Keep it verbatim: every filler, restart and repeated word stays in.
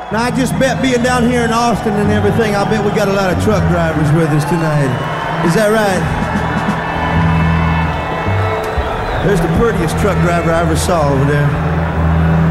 Now, I just bet being down here in Austin and everything, I bet we got a lot of truck drivers with us tonight. Is that right? There's the prettiest truck driver I ever saw over there.